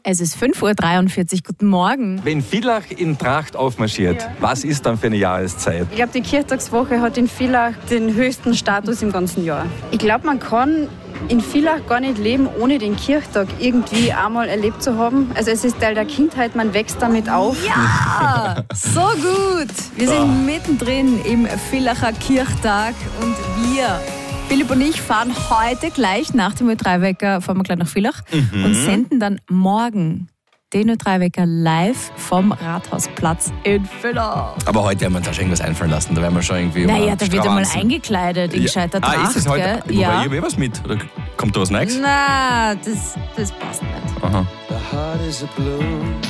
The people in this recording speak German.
Es ist 5.43 Uhr. Guten Morgen. Wenn Villach in Tracht aufmarschiert, was ist dann für eine Jahreszeit? Ich glaube, die Kirchtagswoche hat in Villach den höchsten Status im ganzen Jahr. Ich glaube, man kann in Villach gar nicht leben, ohne den Kirchtag irgendwie einmal erlebt zu haben. Also es ist Teil der Kindheit, man wächst damit auf. Ja, so gut. Wir sind mittendrin im Villacher Kirchtag und wir, Philipp und ich, fahren heute gleich nach dem Ö3-Wecker, fahren wir gleich nach Villach und senden dann morgen den Ö3-Wecker live vom Rathausplatz in Villach. Aber heute haben wir uns auch schon irgendwas einfallen lassen. Da werden wir schon irgendwie. Naja, da wird einmal eingekleidet in gescheiter Tracht. Ist es heute? Gell? Ja. Ich habe was mit. Oder kommt da was Neues? Na, das passt nicht. Aha.